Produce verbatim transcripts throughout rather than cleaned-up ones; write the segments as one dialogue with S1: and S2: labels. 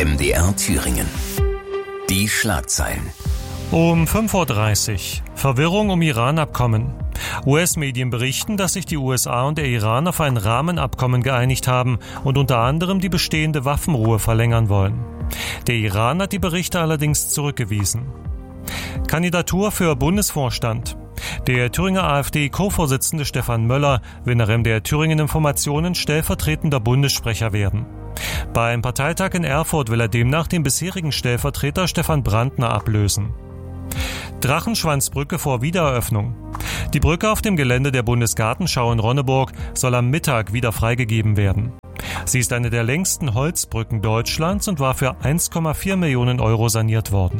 S1: M D R Thüringen. Die Schlagzeilen.
S2: Um fünf Uhr dreißig. Verwirrung um Iran-Abkommen. U S-Medien berichten, dass sich die U S A und der Iran auf ein Rahmenabkommen geeinigt haben und unter anderem die bestehende Waffenruhe verlängern wollen. Der Iran hat die Berichte allerdings zurückgewiesen. Kandidatur für Bundesvorstand. Der Thüringer AfD-Co-Vorsitzende Stefan Möller will nach M D R Thüringen Informationen stellvertretender Bundessprecher werden. Beim Parteitag in Erfurt will er demnach den bisherigen Stellvertreter Stefan Brandner ablösen. Drachenschwanzbrücke vor Wiedereröffnung. Die Brücke auf dem Gelände der Bundesgartenschau in Ronneburg soll am Mittag wieder freigegeben werden. Sie ist eine der längsten Holzbrücken Deutschlands und war für eins Komma vier Millionen Euro saniert worden.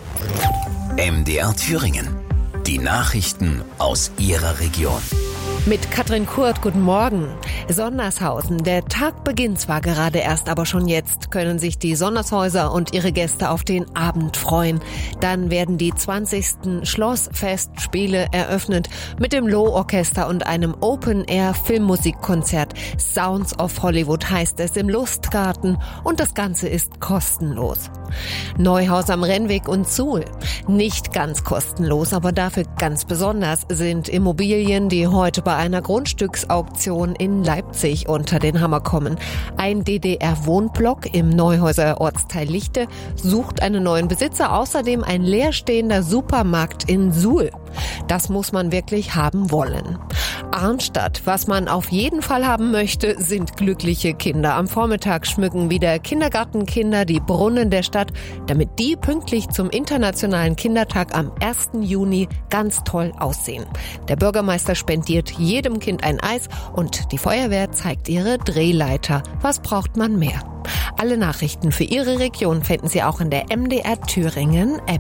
S1: M D R Thüringen. Die Nachrichten aus Ihrer Region.
S3: Mit Katrin Kurt, guten Morgen. Sonnershausen. Der Tag beginnt zwar gerade erst, aber schon jetzt können sich die Sonnershäuser und ihre Gäste auf den Abend freuen. Dann werden die zwanzigsten Schlossfestspiele eröffnet mit dem Loh-Orchester und einem Open-Air-Filmmusikkonzert. Sounds of Hollywood heißt es im Lustgarten und das Ganze ist kostenlos. Neuhaus am Rennweg und Suhl. Nicht ganz kostenlos, aber dafür ganz besonders sind Immobilien, die heute bei einer Grundstücksauktion in Leipzig unter den Hammer kommen. Ein D D R-Wohnblock im Neuhäuser Ortsteil Lichte sucht einen neuen Besitzer, außerdem ein leerstehender Supermarkt in Suhl. Das muss man wirklich haben wollen. Arnstadt. Was man auf jeden Fall haben möchte, sind glückliche Kinder. Am Vormittag schmücken wieder Kindergartenkinder die Brunnen der Stadt, damit die pünktlich zum Internationalen Kindertag am ersten Juni ganz toll aussehen. Der Bürgermeister spendiert jedem Kind ein Eis und die Feuerwehr zeigt ihre Drehleiter. Was braucht man mehr? Alle Nachrichten für Ihre Region finden Sie auch in der M D R Thüringen App.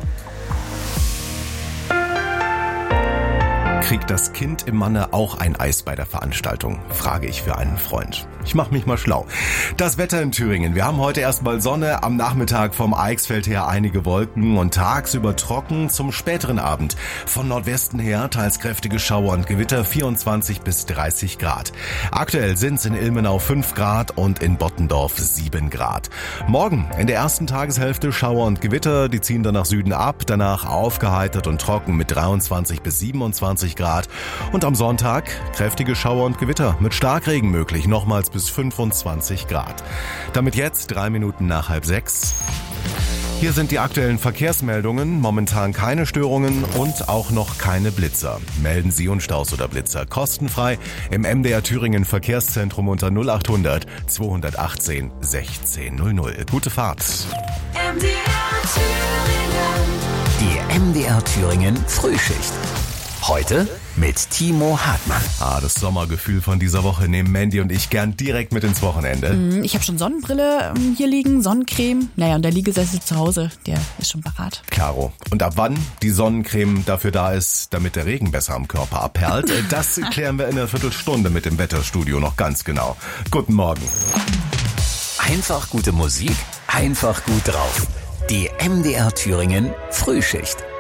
S4: Kriegt das Kind im Manne auch ein Eis bei der Veranstaltung? Frage ich für einen Freund. Ich mache mich mal schlau. Das Wetter in Thüringen. Wir haben heute erstmal Sonne, am Nachmittag vom Eichsfeld her einige Wolken und tagsüber trocken, zum späteren Abend. Von Nordwesten her teils kräftige Schauer und Gewitter, vierundzwanzig bis dreißig Grad. Aktuell sind es in Ilmenau fünf Grad und in Bottendorf sieben Grad. Morgen in der ersten Tageshälfte Schauer und Gewitter, die ziehen dann nach Süden ab, danach aufgeheitert und trocken mit dreiundzwanzig bis siebenundzwanzig Grad. Und am Sonntag kräftige Schauer und Gewitter mit Starkregen möglich, nochmals bis fünfundzwanzig Grad. Damit jetzt drei Minuten nach halb sechs. Hier sind die aktuellen Verkehrsmeldungen. Momentan keine Störungen und auch noch keine Blitzer. Melden Sie Unstaus oder Blitzer kostenfrei im M D R Thüringen Verkehrszentrum unter null acht hundert zweihundertachtzehn sechzehn null null. Gute Fahrt.
S1: M D R Thüringen. Die M D R Thüringen Frühschicht. Heute mit Timo Hartmann.
S4: Ah, das Sommergefühl von dieser Woche nehmen Mandy und ich gern direkt mit ins Wochenende.
S5: Ich habe schon Sonnenbrille hier liegen, Sonnencreme. Naja, und der Liegesessel zu Hause, der ist schon parat.
S4: Klaro. Und ab wann die Sonnencreme dafür da ist, damit der Regen besser am Körper abperlt, das klären wir in einer Viertelstunde mit dem Wetterstudio noch ganz genau. Guten Morgen.
S1: Einfach gute Musik, einfach gut drauf. Die M D R Thüringen Frühschicht.